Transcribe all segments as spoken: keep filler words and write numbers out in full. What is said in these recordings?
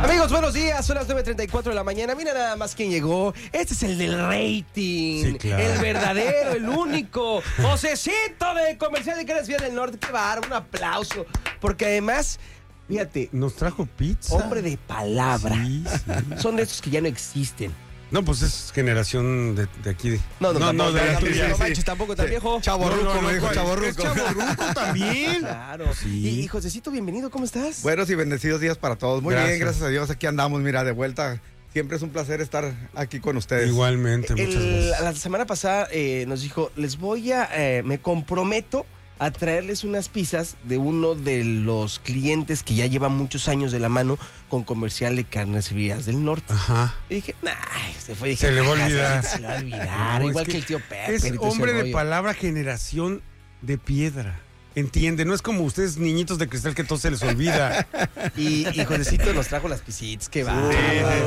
Amigos, buenos días, son las nueve treinta y cuatro de la mañana. Mira nada más quién llegó. Este es el del rating, sí, claro. El verdadero, el único Josecito de Comercial de Carnes Frías del Norte. Qué bárbaro, un aplauso. Porque además, fíjate, nos trajo pizza. Hombre de palabra. Sí, sí. Son de esos que ya no existen. No, pues es generación de, de aquí. De... No, no, no, no, de no, la no, tuya, no sí. manches, tampoco tan viejo. Chavorruco, No, no, no, me dijo ¿cuál? chavorruco. ¿Es chavorruco también? Claro. Sí. Y, y Josecito, bienvenido, ¿cómo estás? Buenos y bendecidos días para todos. Muy Gracias. bien, gracias a Dios. Aquí andamos, mira, de vuelta. Siempre es un placer estar aquí con ustedes. Igualmente, El- muchas gracias. La semana pasada eh, nos dijo, les voy a, eh, me comprometo a traerles unas pizzas de uno de los clientes que ya lleva muchos años de la mano con Comercial de Carnes Frías del Norte. Ajá. Y dije, nah, se fue. Dije, Se le va a "Ah, olvidar". Se le va a olvidar, No, igual es que, que el tío Pepe. Es y todo ese hombre de rollo. palabra, generación de piedra. Entiende, no es como ustedes niñitos de cristal que todo se les olvida. Y, y Josecito nos trajo las pisitas, qué va. sí,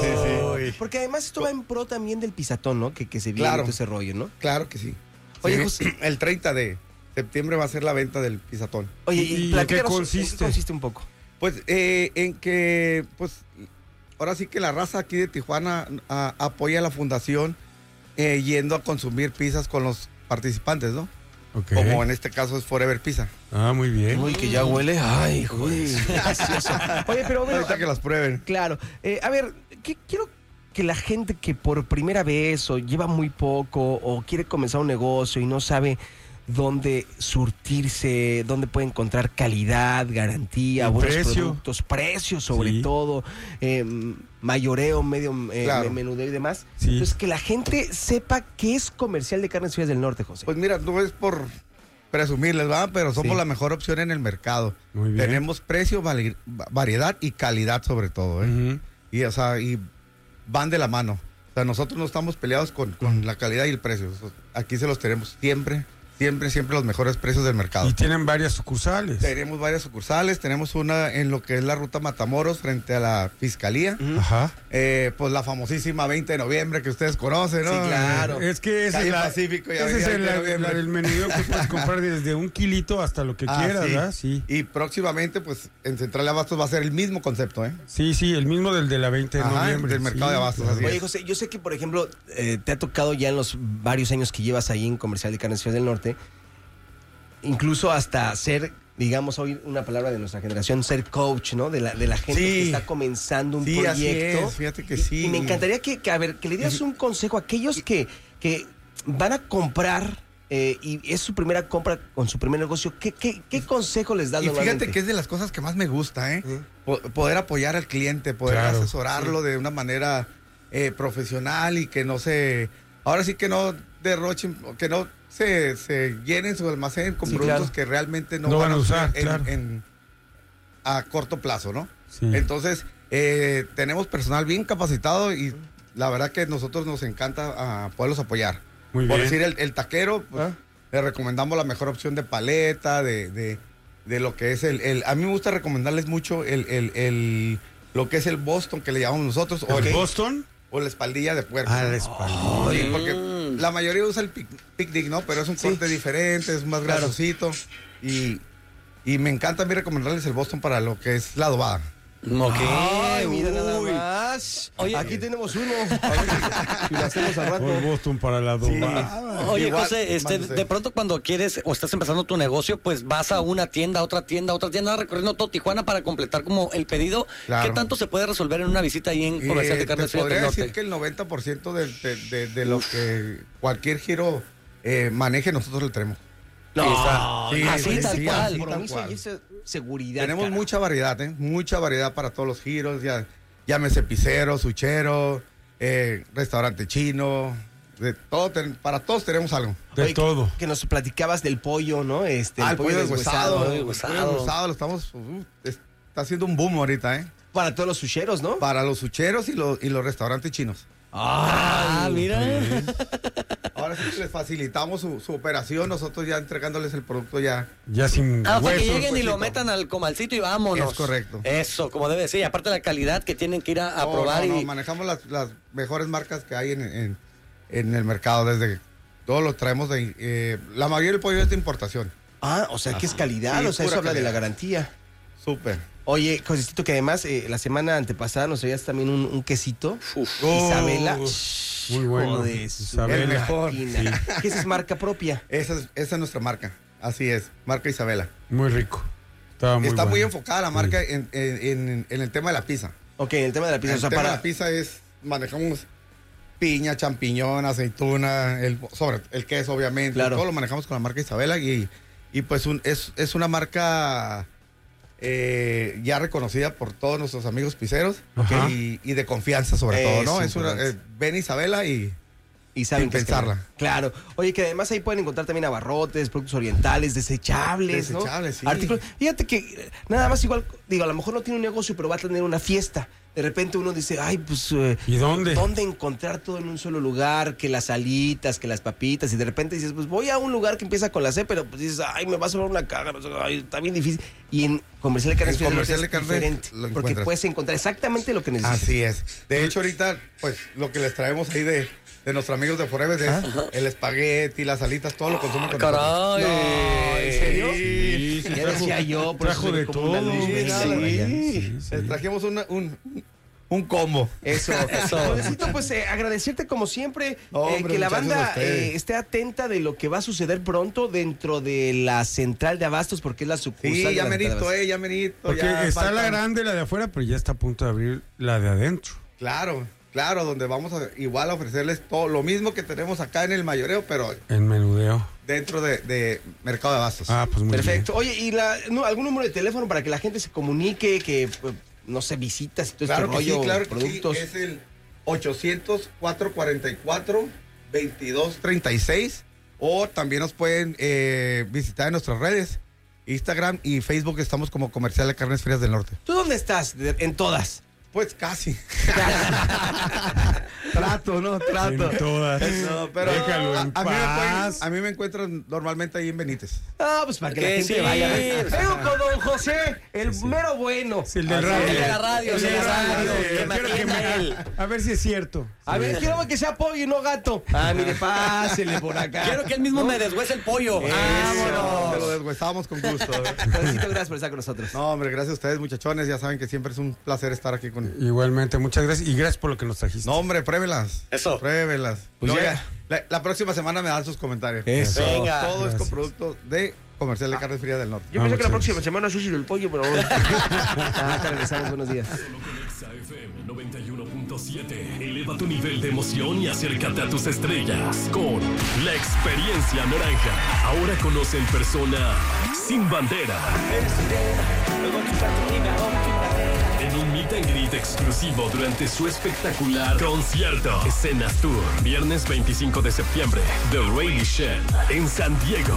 sí, sí. Porque además esto va en pro también del pisatón, ¿no? Que, que se viene Claro. todo ese rollo, ¿no? Claro que sí. Oye, Sí, José- el treinta de septiembre va a ser la venta del pisatón. Oye, ¿Y y, en qué platícanos, consiste? ¿en qué consiste un poco? Pues eh, en que, pues, ahora sí que la raza aquí de Tijuana a- apoya a la fundación eh, yendo a consumir pizzas con los participantes, ¿no? Ok. Como en este caso es Forever Pizza. Ah, muy bien. Uy, que ya huele. Ay, joder. Gracioso. Oye, pero bueno, Ahorita que las prueben. claro. Eh, a ver, ¿qué, quiero que la gente que por primera vez o lleva muy poco o quiere comenzar un negocio y no sabe dónde surtirse, dónde puede encontrar calidad, garantía, Y buenos precio. productos, precios sobre Sí. todo, eh, mayoreo, medio eh, Claro. menudeo y demás. Sí. Entonces, que la gente sepa qué es Comercial de Carnes Frías del Norte, José. Pues mira, no es por presumirles, ¿verdad? Pero somos Sí. la mejor opción en el mercado. Muy bien. Tenemos precio, vali- va- variedad y calidad sobre todo, ¿eh? Ujú. Y, o sea, y van de la mano. O sea, nosotros no estamos peleados con, con la calidad y el precio. O sea, aquí se los tenemos siempre, siempre, siempre los mejores precios del mercado. Y tienen varias sucursales. Tenemos varias sucursales, tenemos una en lo que es la ruta Matamoros frente a la Fiscalía. Ujú. Ajá. Eh, pues la famosísima veinte de noviembre que ustedes conocen, ¿no? Sí, claro. Es que esa Calle es la, Pacífico y esa Avenida es el- veinte de la, noviembre. la del menudeo que puedes comprar desde un kilito hasta lo que Ah, quieras, sí. ¿verdad? Sí. Y próximamente, pues, en Central de Abastos va a ser el mismo concepto, ¿eh? Sí, sí, el mismo del de la veinte de Ajá, noviembre. del mercado sí, de abastos, claro. así Oye, es. José, yo sé que, por ejemplo, eh, te ha tocado ya en los varios años que llevas ahí en Comercial de Carnes Frías del Norte, incluso hasta ser, digamos, hoy una palabra de nuestra generación, ser coach, ¿no? De la, de la gente Sí. que está comenzando un Sí, así proyecto. es, fíjate que Y- sí. Y me encantaría que, que, a ver, que le dieras un consejo a aquellos que, que van a comprar eh, y es su primera compra con su primer negocio. ¿Qué, qué, qué consejo les das Y normalmente? fíjate que es de las cosas que más me gusta, ¿eh? Ujú. Po- poder apoyar al cliente, poder Claro, asesorarlo de una manera eh, profesional y que no se... Ahora sí que no derrochen, que no se, se llenen su almacén con Sí, productos claro. que realmente no, No van a usar usar, en- claro. en- a corto plazo, ¿no? Sí. Entonces, eh, tenemos personal bien capacitado y la verdad que nosotros nos encanta ah, poderlos apoyar. Muy Por bien. decir, el, el taquero, pues, Ah. le recomendamos la mejor opción de paleta, de, de, de lo que es el, el... A mí me gusta recomendarles mucho el, el, el- lo que es el Boston, que le llamamos nosotros, o, ¿El el- Boston? o la espaldilla de puerco. Ah, la espalda. Sí, porque la mayoría usa el pic- picnic, ¿no? Pero es un Sí. corte diferente, es más Claro. grasosito. Y, y me encanta a mí recomendarles el Boston para lo que es la adobada. Ok. Ay, mira nada Uy. más. Oye. Aquí tenemos uno. A ver si- si lo hacemos al rato. O el Boston para la domada. Oye, Igual, José, este, mándese. de pronto cuando quieres o estás empezando tu negocio, pues vas a una tienda, a otra tienda, a otra tienda, recorriendo todo Tijuana para completar como el pedido. Claro. ¿Qué tanto se puede resolver en una visita ahí en Y, Comercial de eh, Carnes te Frías del podría decir Norte? que el noventa por ciento de, de, de- de lo que cualquier giro eh, maneje, nosotros le tenemos. No, Sí, así, sí, tal sí, cual. así, tal compromiso cual. y esa seguridad. Tenemos carajo. mucha variedad, ¿eh? Mucha variedad para todos los giros, ya, llámese pizzero, suchero, eh, restaurante chino, de todo, ten- para todos tenemos algo. De Oye, que- todo. Que, nos platicabas del pollo, ¿no? Este, Ah, el pollo deshuesado, pollo el deshuesado. pollo deshuesado, lo estamos, uh, está haciendo un boom ahorita, ¿eh? Para todos los sucheros, ¿no? Para los sucheros y, los y los restaurantes chinos. Ah, mira. Ahora sí que les facilitamos su, su operación, nosotros ya entregándoles el producto ya. Ya sin Ah, o sea, que huesos. lleguen y lo huesito. metan al comalcito y vámonos. Es correcto. Eso, como debe ser. Y aparte la calidad que tienen que ir a, a No, probar. no, no, y manejamos las, las mejores marcas que hay en, en, en el mercado, desde todos los traemos de, eh, la mayoría del pollo es de importación. Ah, o sea, que es calidad, Sí, o sea, eso pura habla de la calidad. garantía. Súper. Oye, Josecito, que además eh, la semana antepasada nos traías también un, un quesito. Oh, Isabela. Muy bueno. Joder, Isabela. El mejor. máquina. Que esa es marca propia. Esa es, esa es nuestra marca. Así es, marca Isabela. Muy rico. Estaba muy Está muy bueno. enfocada la marca en, en- en- en el tema de la pizza. Ok, el tema de la pizza. El o sea, tema para... de la pizza es, manejamos piña, champiñón, aceituna, el, sobre, el queso obviamente, Claro. todo lo manejamos con la marca Isabela y, y pues un, es, es una marca eh, ya reconocida por todos nuestros amigos pizzeros Ajá. y, y de confianza sobre todo, ¿no? Es Es una, importante. eh, ven Isabela y Y saben sin que es pensarla. que- Claro. Oye, que además ahí pueden encontrar también abarrotes, productos orientales, desechables, ¿no? Desechables, sí. Artículos. Fíjate que eh, nada más igual, digo, a lo mejor no tiene un negocio, pero va a tener una fiesta. De repente uno dice, ay, pues... eh, ¿Y dónde? ¿Dónde encontrar todo en un solo lugar? Que las alitas, que las papitas. Y de repente dices, pues voy a un lugar que empieza con la C, pero pues dices, ay, me va a sobrar una caga. No sé, ay, está bien difícil. Y en Comercial de Carnes En Frías del Comercial Norte de es Carnes diferente. lo Porque encuentras. puedes encontrar exactamente lo que necesitas. Así es. De hecho, ahorita, pues, lo que les traemos ahí de, de nuestros amigos de Forever es el espagueti, las alitas, todo lo consumen con nosotros. Caray. No, ¿en serio? Sí, sí, Ya trajo- decía yo, por eso trajo se ve de como una todo. luz Sí, bella nada, por allá. Sí, sí. Les trajimos una- un, un combo. Eso, eso. Necesito pues eh, agradecerte como siempre No, eh, hombre, que la muchachos, banda a ustedes. eh, esté atenta de lo que va a suceder pronto dentro de la central de abastos porque es la sucursal. Sí, de ya la central de merito, abastos. eh, ya merito. Porque ya está faltan- la grande, la de afuera, pero ya está a punto de abrir la de adentro. Claro, claro, donde vamos a igual a ofrecerles todo lo mismo que tenemos acá en el mayoreo, pero En menudeo. dentro de, de Mercado de Abastos. Ah, pues muy Perfecto. Oye, ¿y la, no, algún número de teléfono para que la gente se comunique, que, eh, no sé, visitas y todo claro este que rollo, sí, claro que productos? sí. Es el ochocientos, cuatrocientos cuarenta y cuatro, veintidós treinta y seis o también nos pueden eh, visitar en nuestras redes, Instagram y Facebook, estamos como Comercial de Carnes Frías del Norte. ¿Tú dónde estás? De- en todas. Pues casi. Trato, ¿no? Trato. En todas. No, pero Déjalo a, en a mí me pueden- paz. a mí me encuentran normalmente ahí en Benítez. Ah, pues para que la Que gente sí. vaya. Vengo con don José, el mero bueno. Es el del Así radio. es. El de la radio, El el de del la radio, radio. que me Quiero que atienda me- él. A ver si es cierto. A ver, quiero que sea pollo y no gato. Ah, mire, pásele por acá. Quiero que él mismo me deshuese el pollo. Te Vámonos. lo deshuesábamos con gusto. Josecito, gracias por estar con nosotros. No, hombre, gracias a ustedes, muchachones. Ya saben que siempre es un placer estar aquí con. Igualmente, muchas gracias. Y gracias por lo que nos trajiste. No, hombre, pruébelas. Eso. Pruébelas. Pues No, ya. ya. La, la próxima semana me dan sus comentarios. Eso. Venga. Todo es Gracias. con producto de Comercial de Carnes Frías del Norte. Yo Ah, pensé que la muchas próxima semana sushi del pollo, pero bueno. Ah, te regresamos, buenos días. Exa F M noventa y uno punto siete. Eleva tu nivel de emoción y acércate a tus estrellas con la experiencia naranja. Ahora conoce en persona Sin Bandera. En un meet and greet exclusivo durante su espectacular concierto. Escenas Tour. Viernes veinticinco de septiembre. The Rally Shed en San Diego.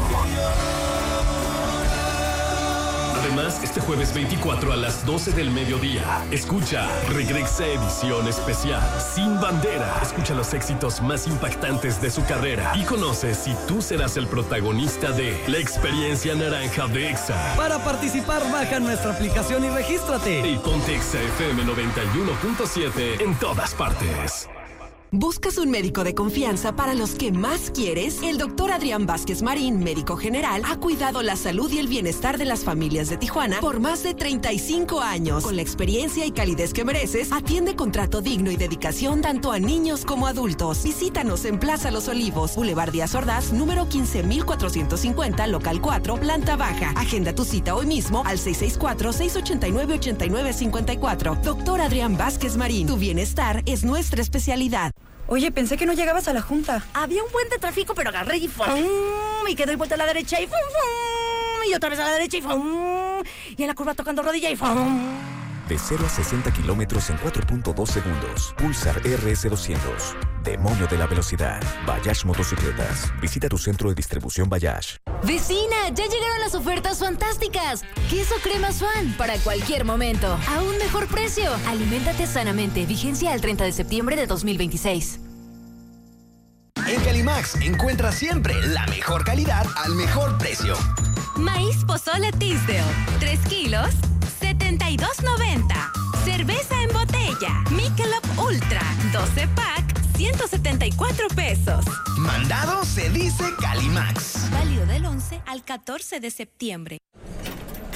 Además, este jueves veinticuatro a las doce del mediodía, escucha Regresa edición especial Sin Bandera. Escucha los éxitos más impactantes de su carrera y conoce si tú serás el protagonista de la experiencia naranja de Exa. Para participar, baja nuestra aplicación y regístrate. Y ponte Exa F M noventa y uno punto siete en todas partes. ¿Buscas un médico de confianza para los que más quieres? El doctor Adrián Vázquez Marín, médico general, ha cuidado la salud y el bienestar de las familias de Tijuana por más de treinta y cinco años. Con la experiencia y calidez que mereces, atiende con trato digno y dedicación tanto a niños como adultos. Visítanos en Plaza Los Olivos, Boulevard Díaz Ordaz, número quince mil cuatrocientos cincuenta, local cuatro, planta baja. Agenda tu cita hoy mismo al seis seis cuatro, seis ocho nueve, ocho nueve cinco cuatro. Doctor Adrián Vázquez Marín, tu bienestar es nuestra especialidad. Oye, pensé que no llegabas a la junta. Había un buen de tráfico, pero agarré y ¡fum! Y que doy vuelta a la derecha y ¡fum! ¡Fum! Y otra vez a la derecha y ¡fum! Y en la curva tocando rodilla y ¡fum! De cero a sesenta kilómetros en cuatro punto dos segundos. Pulsar R S doscientos. Demonio de la velocidad. Bayash Motocicletas. Visita tu centro de distribución Bayash. Vecina, ya llegaron las ofertas fantásticas. Queso crema Swan para cualquier momento. A un mejor precio. Aliméntate sanamente. Vigencia al treinta de septiembre de dos mil veintiséis. En Calimax encuentras siempre la mejor calidad al mejor precio. Maíz pozole Tisdale, tres kilos, setenta y dos noventa. Cerveza en botella, Michelob Ultra, doce pack, ciento setenta y cuatro pesos. Mandado se dice Calimax. Válido del once al catorce de septiembre.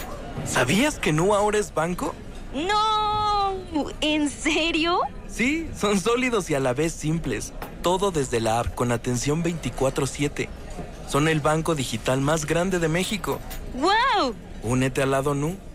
¿Sabías que Nu ahora es banco? ¡No! ¿En serio? Sí, son sólidos y a la vez simples. Todo desde la app con atención veinticuatro siete. Son el banco digital más grande de México. ¡Wow! Únete al lado Nu.